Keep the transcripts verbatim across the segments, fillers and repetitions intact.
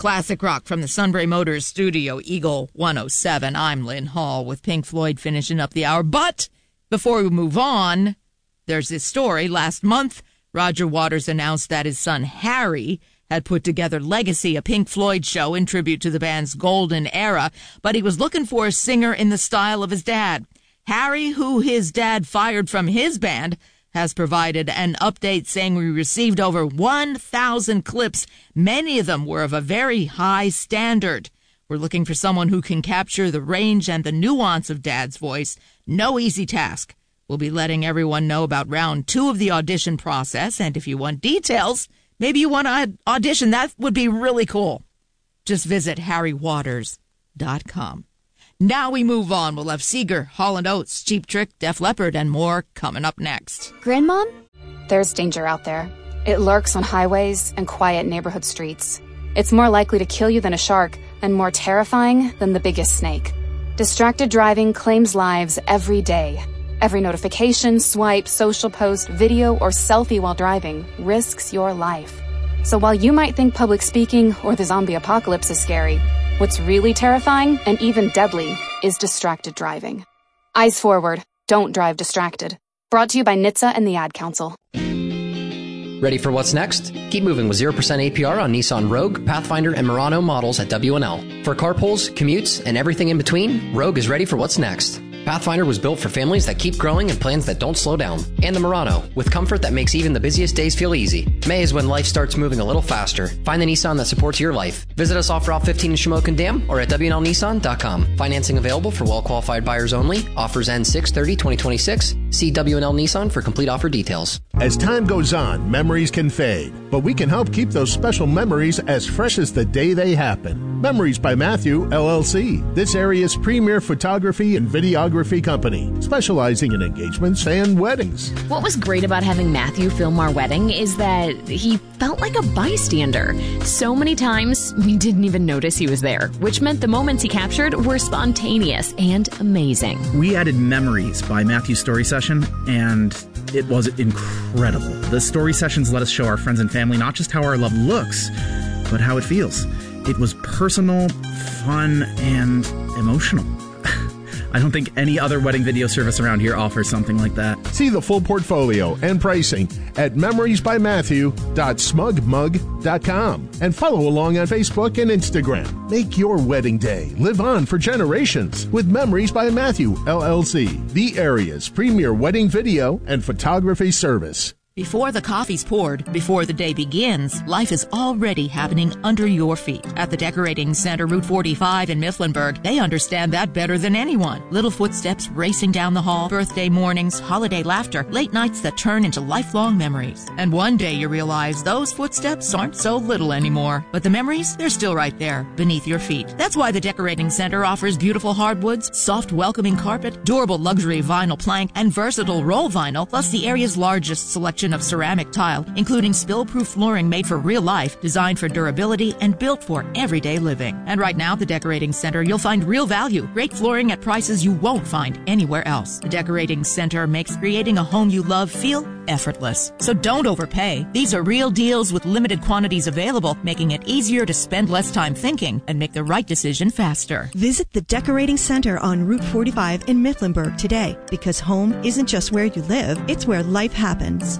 Classic rock from the Sunbury Motors studio, Eagle one oh seven. I'm Lynn Hall with Pink Floyd finishing up the hour. But before we move on, there's this story. Last month, Roger Waters announced that his son Harry had put together Legacy, a Pink Floyd show in tribute to the band's golden era, but he was looking for a singer in the style of his dad. Harry, who his dad fired from his band, has provided an update saying we received over one thousand clips. Many of them were of a very high standard. We're looking for someone who can capture the range and the nuance of Dad's voice. No easy task. We'll be letting everyone know about round two of the audition process, and if you want details, maybe you want to audition, that would be really cool. Just visit harry waters dot com. Now we move on. We'll have Seeger, Hall and Oates, Cheap Trick, Def Leppard, and more coming up next. Grandmom? There's danger out there. It lurks on highways and quiet neighborhood streets. It's more likely to kill you than a shark and more terrifying than the biggest snake. Distracted driving claims lives every day. Every notification, swipe, social post, video, or selfie while driving risks your life. So while you might think public speaking or the zombie apocalypse is scary, what's really terrifying and even deadly is distracted driving. Eyes forward. Don't drive distracted. Brought to you by N H T S A and the Ad Council. Ready for what's next? Keep moving with zero percent A P R on Nissan Rogue, Pathfinder, and Murano models at W and L. For carpools, commutes, and everything in between, Rogue is ready for what's next. Pathfinder was built for families that keep growing and plans that don't slow down. And the Murano, with comfort that makes even the busiest days feel easy. May is when life starts moving a little faster. Find the Nissan that supports your life. Visit us off Route fifteen in Shamokin Dam or at W N L Nissan dot com. Financing available for well-qualified buyers only. Offers end six thirty twenty twenty-six. See W N L Nissan for complete offer details. As time goes on, memories can fade, but we can help keep those special memories as fresh as the day they happen. Memories by Matthew, L L C. This area's premier photography and videography company, specializing in engagements and weddings. What was great about having Matthew film our wedding is that he felt like a bystander. So many times, we didn't even notice he was there, which meant the moments he captured were spontaneous and amazing. We added Memories by Matthew's story session, and it was incredible. The story sessions let us show our friends and family not just how our love looks, but how it feels. It was personal, fun, and emotional. I don't think any other wedding video service around here offers something like that. See the full portfolio and pricing at memories by matthew dot smug mug dot com and follow along on Facebook and Instagram. Make your wedding day live on for generations with Memories by Matthew, L L C, the area's premier wedding video and photography service. Before the coffee's poured, before the day begins, life is already happening under your feet. At the Decorating Center, Route forty-five in Mifflinburg, they understand that better than anyone. Little footsteps racing down the hall, birthday mornings, holiday laughter, late nights that turn into lifelong memories. And one day you realize those footsteps aren't so little anymore. But the memories, they're still right there, beneath your feet. That's why the Decorating Center offers beautiful hardwoods, soft welcoming carpet, durable luxury vinyl plank, and versatile roll vinyl, plus the area's largest selection of ceramic tile, including spill-proof flooring made for real life, designed for durability, and built for everyday living. And right now, at the Decorating Center, you'll find real value, great flooring at prices you won't find anywhere else. The Decorating Center makes creating a home you love feel effortless. So don't overpay. These are real deals with limited quantities available, making it easier to spend less time thinking and make the right decision faster. Visit the Decorating Center on Route forty-five in Mifflinburg today, because home isn't just where you live, it's where life happens.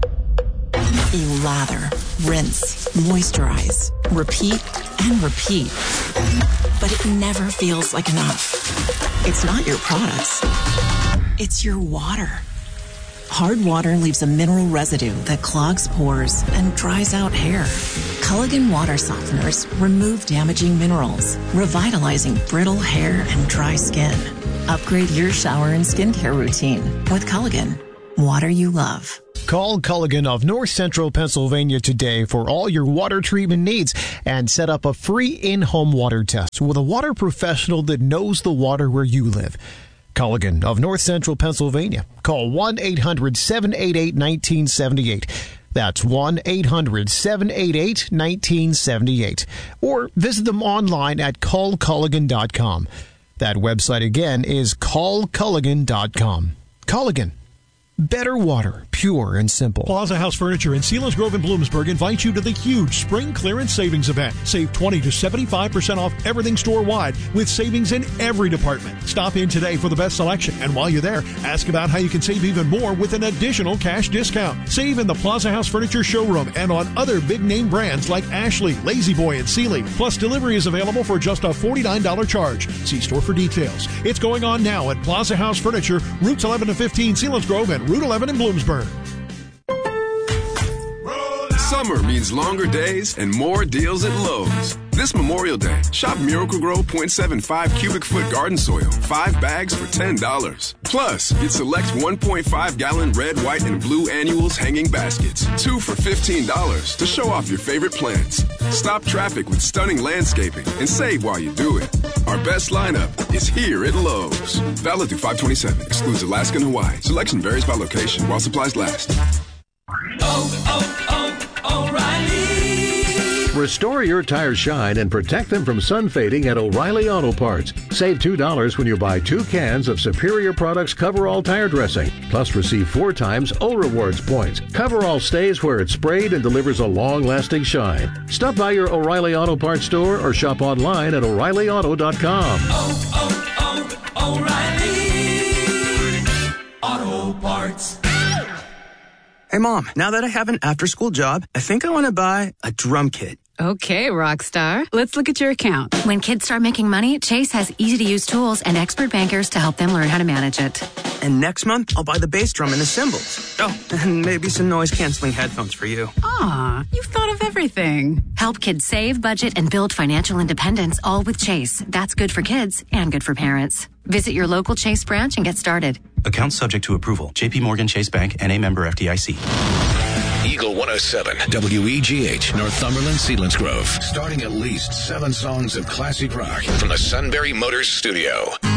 You lather, rinse, moisturize, repeat, and repeat. But it never feels like enough. It's not your products. It's your water. Hard water leaves a mineral residue that clogs pores and dries out hair. Culligan water softeners remove damaging minerals, revitalizing brittle hair and dry skin. Upgrade your shower and skincare routine with Culligan. Water you love. Call Culligan of North Central Pennsylvania today for all your water treatment needs and set up a free in-home water test with a water professional that knows the water where you live. Culligan of North Central Pennsylvania. Call one eight hundred seven eight eight one nine seven eight. That's one eight hundred seven eight eight one nine seven eight. Or visit them online at call culligan dot com. That website again is call culligan dot com. Culligan, Better water, pure and simple. Plaza House Furniture in Selinsgrove and Bloomsburg invites you to the huge spring clearance savings event. Save twenty to seventy-five percent off everything store-wide with savings in every department. Stop in today for the best selection, and while you're there, ask about how you can save even more with an additional cash discount. Save in the Plaza House Furniture showroom and on other big-name brands like Ashley, Lazy Boy, and Sealy. Plus, delivery is available for just a forty-nine dollars charge. See store for details. It's going on now at Plaza House Furniture, Routes eleven and fifteen, Selinsgrove, and Route eleven in Bloomsburg. Summer means longer days and more deals at Lowe's. This Memorial Day, shop Miracle-Gro zero point seven five cubic foot garden soil, five bags for ten dollars. Plus, get select one point five gallon red, white, and blue annuals hanging baskets, two for fifteen dollars to show off your favorite plants. Stop traffic with stunning landscaping and save while you do it. Our best lineup is here at Lowe's. Valid through five twenty-seven. Excludes Alaska and Hawaii. Selection varies by location while supplies last. Oh, oh, oh, O'Reilly. Restore your tires shine and protect them from sun fading at O'Reilly Auto Parts. Save two dollars when you buy two cans of Superior Products Coverall Tire Dressing. Plus, receive four times O Rewards points. Coverall stays where it's sprayed and delivers a long-lasting shine. Stop by your O'Reilly Auto Parts store or shop online at O'Reilly Auto dot com. Oh, oh, oh, O'Reilly Auto Parts. Hey, Mom, now that I have an after-school job, I think I want to buy a drum kit. Okay, Rockstar. Let's look at your account. When kids start making money, Chase has easy-to-use tools and expert bankers to help them learn how to manage it. And next month, I'll buy the bass drum and the cymbals. Oh, and maybe some noise-canceling headphones for you. Aw, you've thought of everything. Help kids save, budget, and build financial independence, all with Chase. That's good for kids and good for parents. Visit your local Chase branch and get started. Account subject to approval. J P Morgan Chase Bank, N A member F D I C. Eagle one oh seven, W E G H, Northumberland, Selinsgrove. Starting at least seven songs of classic rock from the Sunbury Motors studio.